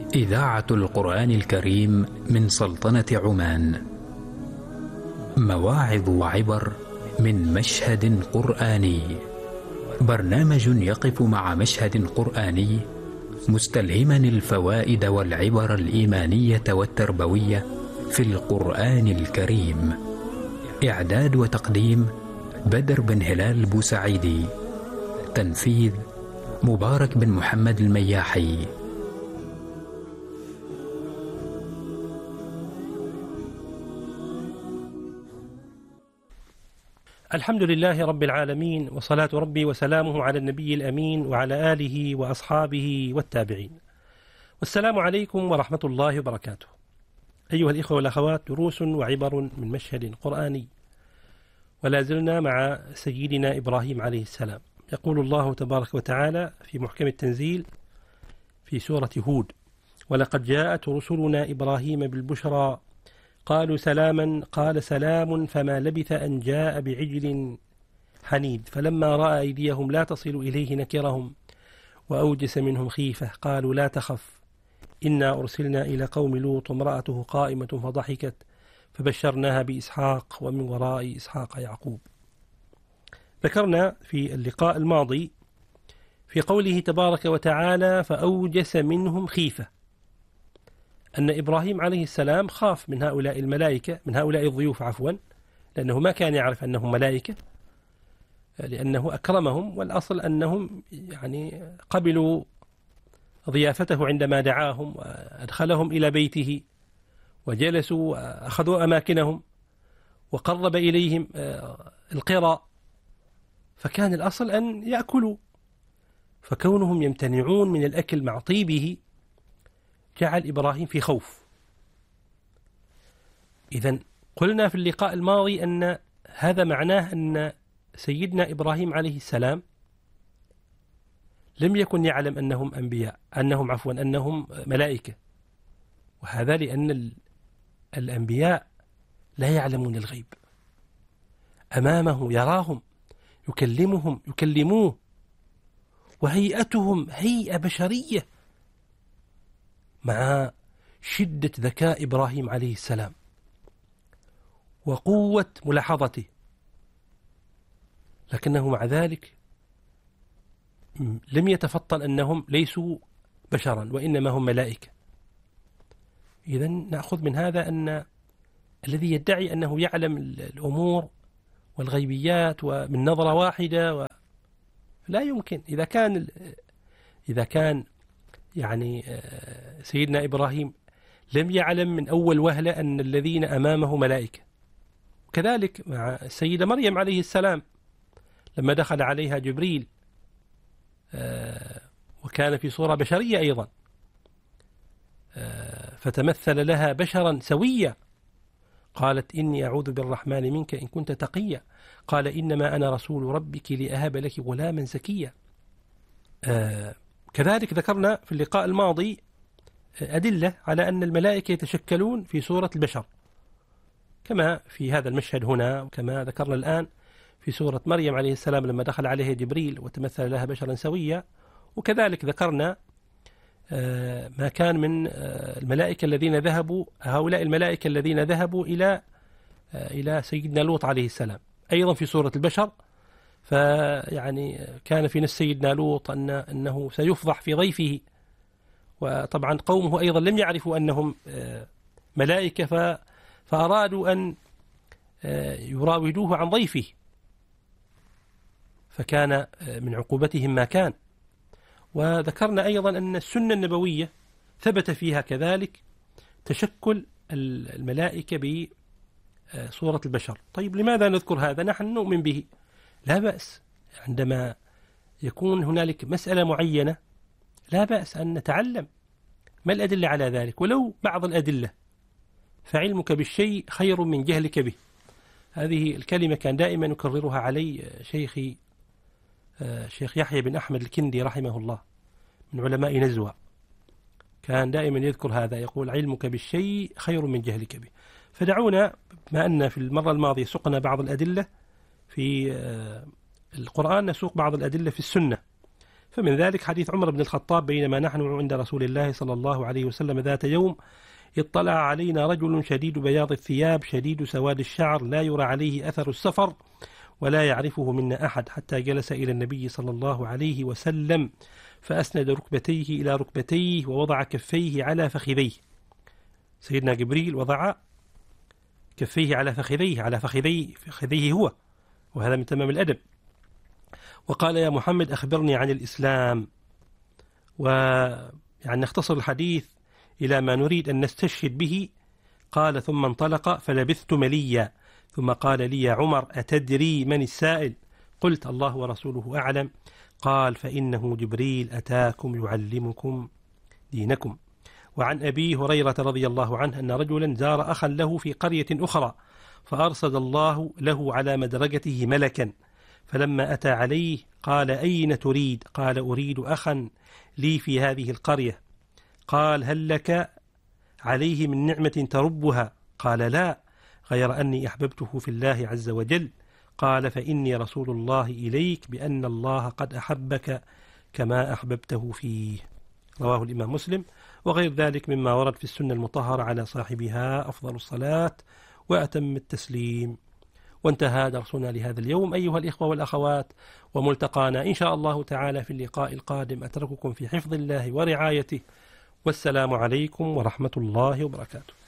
إذاعة القرآن الكريم من سلطنة عمان. مواعظ وعبر من مشهد قرآني. برنامج يقف مع مشهد قرآني مستلهما الفوائد والعبر الإيمانية والتربوية في القرآن الكريم. إعداد وتقديم بدر بن هلال بوسعيدي. تنفيذ مبارك بن محمد المياحي. الحمد لله رب العالمين، وصلاة ربي وسلامه على النبي الأمين وعلى آله وأصحابه والتابعين. والسلام عليكم ورحمة الله وبركاته. أيها الإخوة والأخوات، دروس وعبر من مشهد قرآني، ولا زلنا مع سيدنا إبراهيم عليه السلام. يقول الله تبارك وتعالى في محكم التنزيل في سورة هود: ولقد جاءت رسلنا إبراهيم بالبشرى قالوا سلاما قال سلام فما لبث أن جاء بعجل حنيذ فلما رأى أيديهم لا تصل إليه نكرهم وأوجس منهم خيفة قالوا لا تخف إنا أرسلنا إلى قوم لوط وامرأته قائمة فضحكت فبشرناها بإسحاق ومن وراء إسحاق يعقوب. ذكرنا في اللقاء الماضي في قوله تبارك وتعالى فأوجس منهم خيفة أن إبراهيم عليه السلام خاف من هؤلاء الملائكة، من هؤلاء الضيوف عفوا، لأنه ما كان يعرف أنهم ملائكة، لأنه أكرمهم، والأصل أنهم قبلوا ضيافته عندما دعاهم وأدخلهم إلى بيته وجلسوا وأخذوا أماكنهم وقرب إليهم القرى، فكان الأصل أن يأكلوا، فكونهم يمتنعون من الأكل مع طيبه جعل إبراهيم في خوف. إذن قلنا في اللقاء الماضي أن هذا معناه أن سيدنا إبراهيم عليه السلام لم يكن يعلم أنهم أنبياء، أنهم ملائكة، وهذا لأن الأنبياء لا يعلمون الغيب، أمامه يراهم يكلموه، وهيئتهم هيئة بشرية مع شدة ذكاء إبراهيم عليه السلام وقوة ملاحظته، لكنه مع ذلك لم يتفطن أنهم ليسوا بشرا وإنما هم ملائكة. إذن نأخذ من هذا أن الذي يدعي أنه يعلم الأمور والغيبيات ومن نظرة واحدة لا يمكن. إذا كان سيدنا إبراهيم لم يعلم من أول وهلة أن الذين أمامه ملائكة. كذلك مع السيدة مريم عليه السلام لما دخل عليها جبريل وكان في صورة بشرية أيضا، فتمثل لها بشرا سويا، قالت إني أعوذ بالرحمن منك إن كنت تقيا، قال إنما أنا رسول ربك لأهب لك غلاما زكيا. كذلك ذكرنا في اللقاء الماضي أدلة على أن الملائكة يتشكلون في صورة البشر، كما في هذا المشهد هنا، وكما ذكرنا الآن في سورة مريم عليه السلام لما دخل عليها جبريل وتمثل لها بشرا سويا. وكذلك ذكرنا ما كان من الملائكة الذين ذهبوا، هؤلاء الملائكة الذين ذهبوا إلى سيدنا لوط عليه السلام أيضا في صورة البشر، كان في نفس سيدنا لوط أنه سيفضح في ضيفه، وطبعا قومه أيضا لم يعرفوا أنهم ملائكة فأرادوا أن يراودوه عن ضيفه، فكان من عقوبتهم ما كان. وذكرنا أيضا أن السنة النبوية ثبت فيها كذلك تشكل الملائكة بصورة البشر. طيب لماذا نذكر هذا؟ نحن نؤمن به، لا بأس عندما يكون هنالك مسألة معينة، لا بأس أن نتعلم ما الأدلة على ذلك، ولو بعض الأدلة، فعلمك بالشيء خير من جهلك به. هذه الكلمة كان دائما يكررها علي شيخ يحيى بن أحمد الكندي رحمه الله من علماء نزوة، كان دائما يذكر هذا، يقول علمك بالشيء خير من جهلك به. فدعونا، ما أن في المرة الماضية سقنا بعض الأدلة في القرآن، نسوق بعض الأدلة في السنة، فمن ذلك حديث عمر بن الخطاب: بينما نحن عند رسول الله صلى الله عليه وسلم ذات يوم اطلع علينا رجل شديد بياض الثياب شديد سواد الشعر لا يرى عليه أثر السفر ولا يعرفه منا أحد، حتى جلس إلى النبي صلى الله عليه وسلم فأسند ركبتيه إلى ركبتيه ووضع كفيه على فخذيه. سيدنا جبريل وضع كفيه على فخذيه، على فخذيه هو، وهذا من تمام الأدب. وقال: يا محمد أخبرني عن الإسلام. ويعني نختصر الحديث إلى ما نريد أن نستشهد به. قال: ثم انطلق فلبثت مليا، ثم قال لي: يا عمر أتدري من السائل؟ قلت: الله ورسوله أعلم. قال: فإنه جبريل أتاكم يعلمكم دينكم. وعن أبي هريرة رضي الله عنه أن رجلا زار أخا له في قرية أخرى، فأرصد الله له على مدرجته ملكا، فلما أتى عليه قال: أين تريد؟ قال: أريد أخا لي في هذه القرية. قال: هل لك عليه من نعمة تربها؟ قال: لا، غير أني أحببته في الله عز وجل. قال: فإني رسول الله إليك بأن الله قد أحبك كما أحببته فيه. رواه الإمام مسلم، وغير ذلك مما ورد في السنة المطهرة على صاحبها أفضل الصلاة وأتم التسليم. وانتهى درسنا لهذا اليوم أيها الإخوة والأخوات، وملتقانا إن شاء الله تعالى في اللقاء القادم. أترككم في حفظ الله ورعايته، والسلام عليكم ورحمة الله وبركاته.